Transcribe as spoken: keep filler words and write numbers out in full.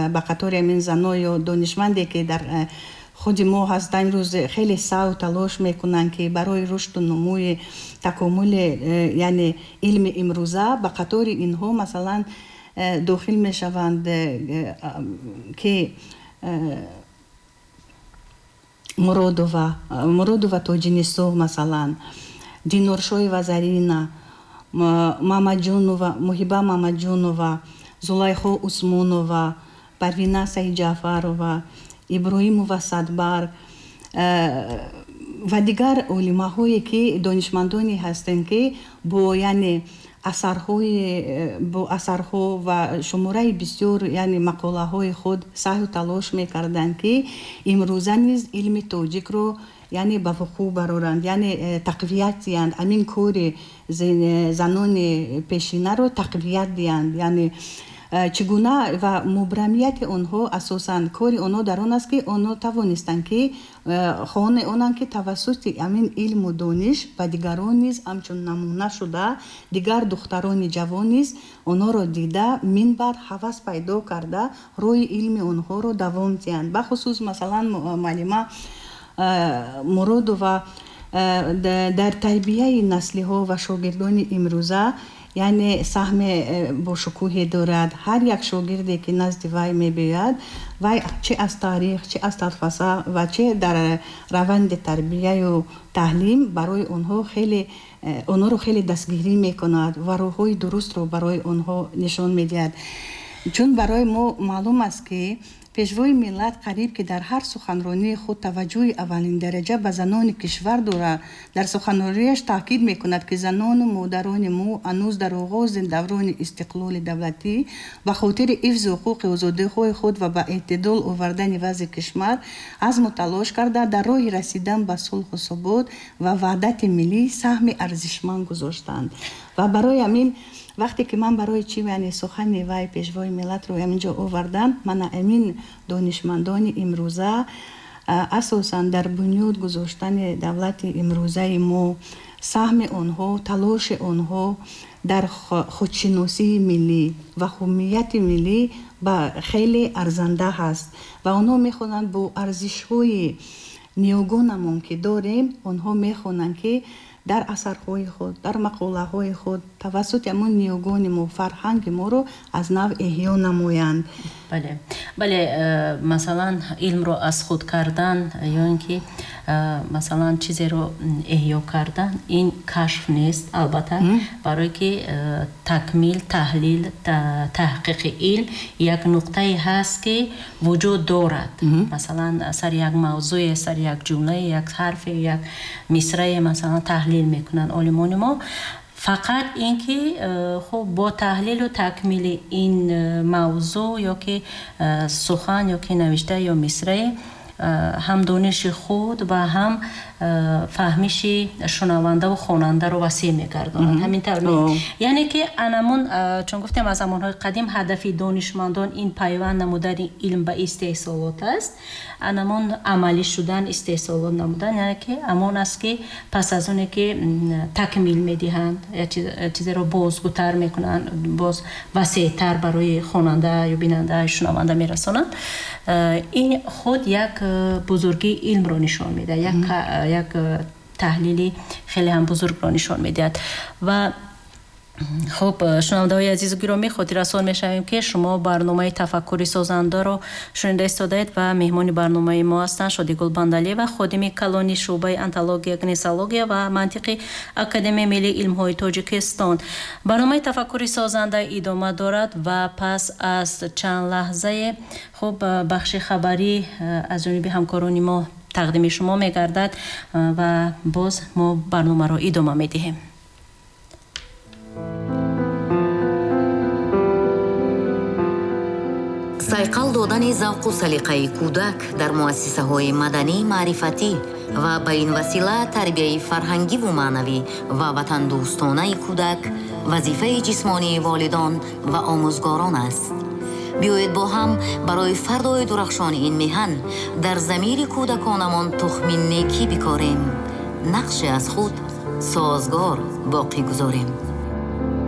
ба қатори амин зано ё донишманде ки дар худи мо ҳастанд рӯз хеле сав талош мекунанд ки барои рушду нумӯи такомули яъне илми имрӯза ба қатори инҳо масалан дохил мешаванд ки муродова муродова тоҷинисо масалан диноршои вазарина мамаҷонова муҳиба мамаҷонова зулайхо усмонова парвина саидҷаъфарова иброимова садбар ва дигар олимаҳое ки донишмандоне ҳастанд ки бо яъне асарҳои бо асарҳо ва шумораи бисёр яъне мақолаҳои худ саҳю талош мекарданд ки имрӯза низ илми тоҷикро яъне ба вуқӯъ бароранд, яъне тақвият диҳанд, амин кори занони пешинаро тақвият диҳанд, яъне чӣ гуна ва мубрамияти онҳо асосан кори онҳо дар он аст ки онҳо тавонистанд ки хони онанд ки тавассути амин илму дониш ба дигарон низ ҳамчун намуна шуда дигар духтарони ҷавон низ онҳоро дида минбаъд ҳавас пайдо карда роҳи илми онҳоро давом диҳанд. бахусус масалан муаллима муродова дар тарбияи наслиҳо ва шогирдони имрӯза яъне саҳме бошукӯҳе дорад. ҳар як шогирде ки назди вай мебиёяд вай чӣ аз таърих чӣ аз талфаса ва чӣ дар раванди тарбияю таълим барои онҳо хеле онҳоро хеле дастгирӣ мекунад ва роҳҳои дурустро барои онҳо нишон медиҳад. чун барои мо маълум аст ки пешвои миллат қариб ки дар ҳар суханронии худ таваҷҷӯҳи аввалиндараҷа ба занони кишвар дорад. дар суханрониаш таъкид мекунад ки занону модарони мо ҳанӯз дар оғози даврони истиқлоли давлатӣ ба хотири ҳифзи ҳуқуқи озодиҳои худ ва ба эътидол овардани вазъи кишвар азму талош карда дар роҳи расидан ба сулҳу собот ва ваҳдати миллӣ саҳми арзишманд гузоштанд. ва барои ҳамин вақте ки ман барои чӣ яъне сухани вай пешвои миллатро аминҷо овардам, мана амин донишмандони имрӯза асосан дар бунёд гузоштани давлати имрӯзаи мо саҳми онҳо талоши онҳо дар худшиносии миллӣ ва ҳуввияти миллӣ ба хеле арзанда ҳаст ва онҳо мехонанд бо арзишҳои ниёгонамон ки дорем онҳо мехонанд ки дар асарҳои худ дар мақолаҳои худ тавассути амон ниёгони мо фарҳанги моро аз нав эҳё намоянд. бале бале масалан илмро аз худ кардан ё ин ки масалан чизеро эҳё кардан ин кашф нест. Албатта барое ки такмил таҳлил таҳқиқи илм як нуқтае ҳаст ки вуҷуд дорад. масалан сари як мавзӯе сари як ҷумлае як ҳарфе як мисрае масалан таҳлил мекунанд олимони мо. фақат ин ки хуб бо таҳлилу такмили ин мавзӯъ ё ки сухан ё ки навишта ё мисрае ҳам дониши худ ва ҳам фаҳмиши шунавандау хонандаро васеъ мегардонад. ҳамин тавр яъне ки анамон чун гуфтем аз замонҳои қадим ҳадафи донишмандон ин пайванд намудани илм ба истеҳсолот аст. анамон амалӣ шудан истеҳсолот намудан яъне ки амон аст ки пас аз оне ки такмил медиҳанд чизеро бозгутар мекунанд боз васеътар барои хонанда ё бинанда шунаванда мерасонанд. ин худ як бузургии илмро нишон медиҳад як таҳлили хеле ҳам бузургро нишон медиҳад. ва хуб шунавандаҳои азизу гиромӣ хотиррасон мешавем ки шумо барномаи тафаккури созандаро шунида истодаед ва меҳмони барномаи мо ҳастанд Шодигул Бандалиева ходими калони шуъбаи антология гнесология ва мантиқи Академияи миллии илмҳои Тоҷикистон. барномаи тафаккури созанда идома дорад ва пас аз чанд лаҳзае хуб бахши хабарӣ аз ҷониби ҳамкорони мо тақдими шумо мегардад ва боз мо барномаро идома медиҳем. сайқал додани завқу салиқаи кӯдак дар муассисаҳои маданӣ маърифатӣ ва ба ин васила тарбияи фарҳангиву маънавӣ ва ватандӯстонаи кӯдак вазифаи ҷисмонии волидон ва омӯзгорон аст. биёед бо ҳам барои фардои дурахшони ин меҳан дар замири кӯдаконамон тухми некӣ бикорем, нақше аз худ созгор боқӣ гузорем.